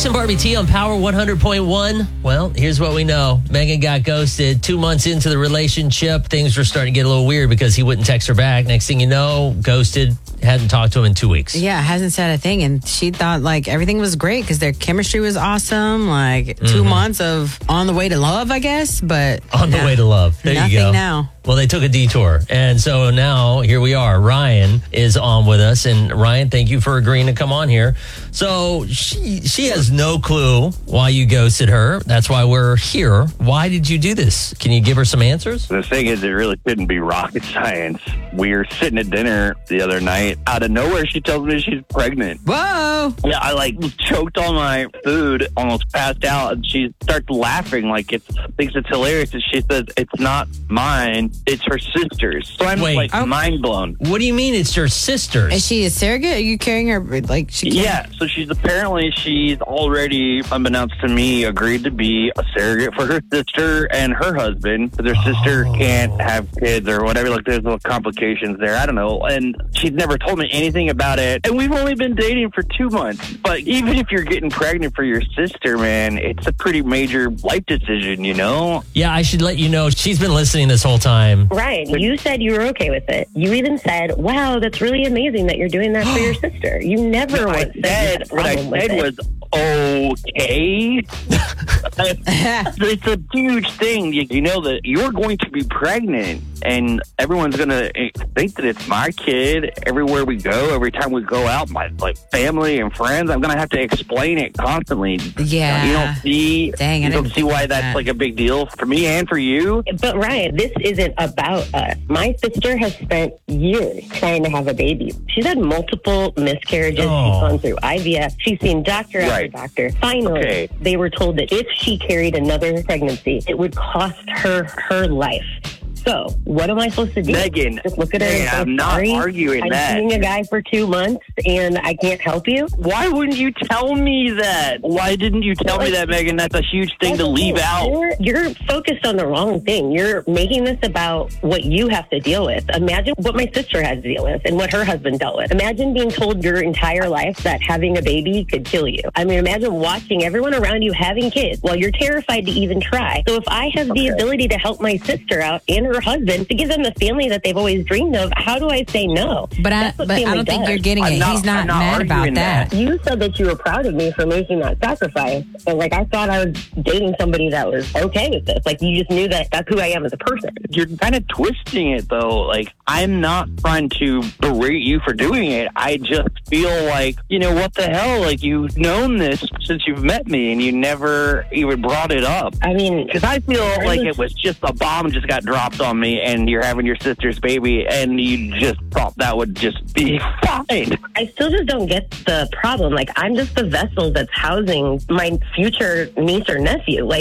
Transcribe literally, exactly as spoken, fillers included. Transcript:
Jax and Barbie T on Power one hundred point one. Well, here's what we know. Megan got ghosted. Two months into the relationship, things were starting to get a little weird because he wouldn't text her back. Next thing you know, ghosted. Hadn't talked to him in two weeks. Yeah, hasn't said a thing. And she thought like everything was great because their chemistry was awesome. Like mm-hmm. two months of on the way to love, I guess. But on the yeah, way to love. There nothing you go. now. Well, they took a detour. And so now here we are. Ryan is on with us. And Ryan, thank you for agreeing to come on here. So she she has no clue why you ghosted her. That's why we're here. Why did you do this? Can you give her some answers? The thing is, it really couldn't be rocket science. We were sitting at dinner the other night. Out of nowhere, she tells me she's pregnant. Whoa! Yeah, I like choked on my food, almost passed out, and she starts laughing like it's thinks it's hilarious. And she says, "It's not mine, it's her sister's." So I'm Wait. like Oh. mind blown. What do you mean it's your sister's? Is she a surrogate? Are you carrying her? Like she? Can't... Yeah, so she's apparently she's already, unbeknownst to me, agreed to be a surrogate for her sister and her husband. Because her sister Oh. can't have kids or whatever. Like there's little complications there. I don't know. And she's never told me anything about it. And we've only been dating for two months. But even if you're getting pregnant for your sister, man, it's a pretty major life decision, you know? Yeah, I should let you know. She's been listening this whole time. Ryan, you said you were okay with it. You even said, wow, that's really amazing that you're doing that for your sister. You never I once said, said, what I said was, okay. It's a huge thing. You, you know that you're going to be pregnant and everyone's going to think that it's my kid everywhere we go. Every time we go out, my like family and friends, I'm going to have to explain it constantly. Yeah. You don't see, Dang, I you don't didn't see why think that's that. like a big deal for me and for you. But Ryan, this isn't about us. My sister has spent years trying to have a baby. She's had multiple miscarriages. Oh. She's gone through I V F. She's seen doctor after Right. doctor. Finally, Okay. they were told that if she carried another pregnancy, it would cost her her life. So, what am I supposed to do? Megan, Just look at her Megan, and say, I'm not sorry, arguing I'm that. seeing a guy for two months and I can't help you? Why wouldn't you tell me that? Why didn't you tell me that, Megan? That's a huge thing to That's the leave thing. out. You're, you're focused on the wrong thing. You're making this about what you have to deal with. Imagine what my sister has to deal with and what her husband dealt with. Imagine being told your entire life that having a baby could kill you. I mean, imagine watching everyone around you having kids while you're terrified to even try. So if I have the Okay. ability to help my sister out and her husband to give them the family that they've always dreamed of, how do I say no? But I, That's what but I family don't think does. you're getting I'm it. not- He's not, I'm not mad about arguing that. that. You said that you were proud of me for making that sacrifice. And like, I thought I was dating somebody that was okay with this. Like, you just knew that that's who I am as a person. You're kind of twisting it, though. Like, I'm not trying to berate you for doing it. I just feel like, you know, what the hell? Like, you've known this since you've met me, and you never even brought it up. I mean, Because I feel like it was just a bomb just got dropped on me, and you're having your sister's baby, and you just thought that would just be fine. I still just don't get the problem. Like, I'm just the vessel that's housing my future niece or nephew. Like,